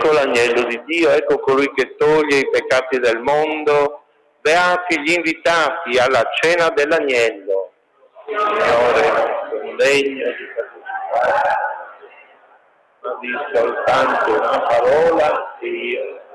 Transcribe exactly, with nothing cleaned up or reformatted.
Ecco l'agnello di Dio, ecco colui che toglie i peccati del mondo. Beati gli invitati alla cena dell'agnello. Signore, sono degno di partecipare, ma di soltanto una parola e io